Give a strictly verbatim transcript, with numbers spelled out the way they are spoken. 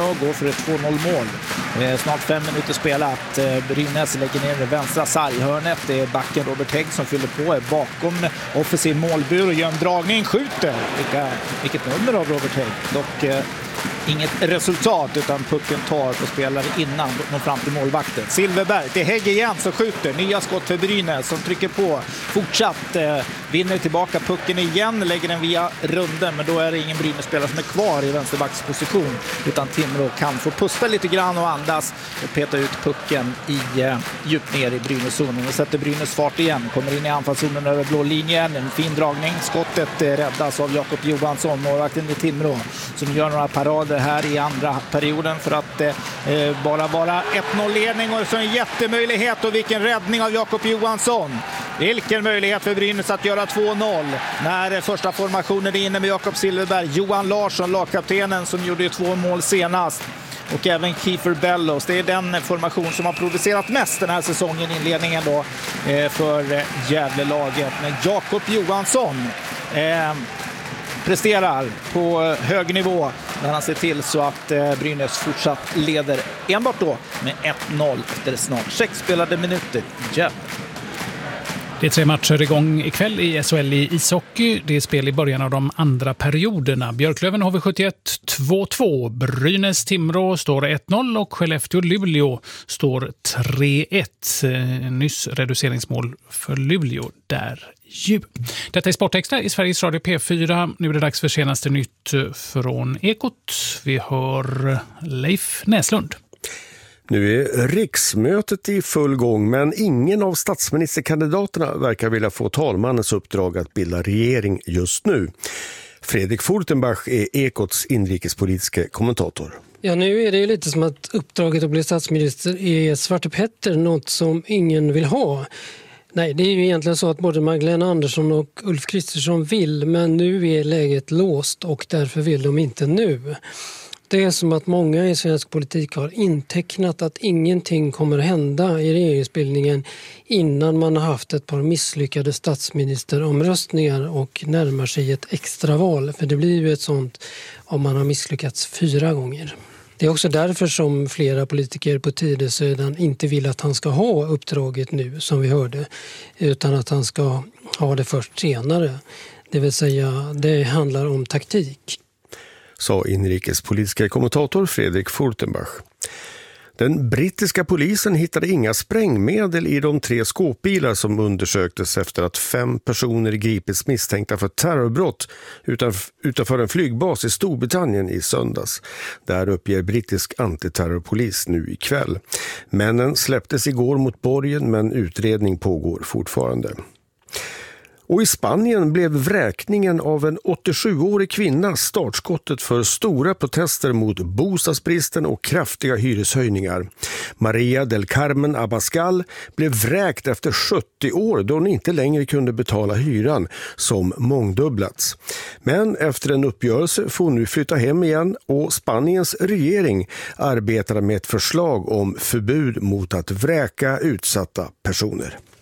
Timrå går för ett två noll mål. Eh, snart fem minuter spelat. Eh, Brynäs lägger ner det vänstra sarghörnet. Det är backen Robert Hägg som fyller på, är bakom offensiv målbur och gör en dragning, skjuter. Vilka, vilket nummer av Robert Hägg. Dock eh, inget resultat, utan pucken tar på spelare innan de fram till målvakten. Silverberg till Hägg igen som skjuter. Nya skott för Brynäs som trycker på. Fortsatt eh, vinner tillbaka pucken igen, lägger den via runden, men då är det ingen Brynäs-spelare som är kvar i vänsterbacksposition, utan Timrå kan få pusta lite grann och andas och peta ut pucken i eh, djupt ner i Brynäs-zonen och sätter Brynäs fart igen. Kommer in i anfallszonen över blå linjen. En fin dragning. Skottet eh, räddas av Jakob Johansson, målvakten i Timrå, som gör några parader här i andra perioden för att eh, bara vara ett noll-ledning, och så en jättemöjlighet, och vilken räddning av Jakob Johansson. Vilken möjlighet för Brynäs att göra två noll när första formationen är inne med Jakob Silverberg, Johan Larsson, lagkaptenen, som gjorde två mål senast, och även Kiefer Bellows. Det är den formation som har producerat mest den här säsongen, inledningen då eh, för Gävle-laget. Men Jakob Johansson eh, presterar på hög nivå när han ser till så att eh, Brynäs fortsatt leder enbart då med ett noll efter snart sex spelade minuter i Gävle. Det är tre matcher igång ikväll i S H L i ishockey. Det är spel i början av de andra perioderna. Björklöven H V sjuttioett två två. Brynäs Timrå står ett noll och Skellefteå Luleå står tre ett. Nyss reduceringsmål för Luleå där ju. Detta är Sportextra i Sveriges Radio P fyra. Nu är det dags för senaste nytt från Ekot. Vi hör Leif Näslund. Nu är riksmötet i full gång, men ingen av statsministerkandidaterna verkar vilja få talmannens uppdrag att bilda regering just nu. Fredrik Furtenbach är Ekots inrikespolitiska kommentator. Ja, nu är det ju lite som att uppdraget att bli statsminister är Svarte Petter, något som ingen vill ha. Nej, det är ju egentligen så att både Magdalena Andersson och Ulf Kristersson vill, men nu är läget låst och därför vill de inte nu. Det är som att många i svensk politik har intecknat att ingenting kommer att hända i regeringsbildningen innan man har haft ett par misslyckade statsministeromröstningar och närmar sig ett extraval. För det blir ju ett sånt om man har misslyckats fyra gånger. Det är också därför som flera politiker på Tidösidan inte vill att han ska ha uppdraget nu, som vi hörde, utan att han ska ha det först senare. Det vill säga, det handlar om taktik. Sa inrikespolitiska kommentator Fredrik Furtenbach. Den brittiska polisen hittade inga sprängmedel i de tre skåpbilar som undersöktes efter att fem personer gripits misstänkta för terrorbrott utanför en flygbas i Storbritannien i söndags. Där uppger brittisk antiterrorpolis nu ikväll. Männen släpptes igår mot borgen, men utredning pågår fortfarande. Och i Spanien blev vräkningen av en åttiosjuårig kvinna startskottet för stora protester mot bostadsbristen och kraftiga hyreshöjningar. Maria del Carmen Abascal blev vräkt efter sjuttio år då hon inte längre kunde betala hyran, som mångdubblats. Men efter en uppgörelse får hon nu flytta hem igen, och Spaniens regering arbetar med ett förslag om förbud mot att vräka utsatta personer.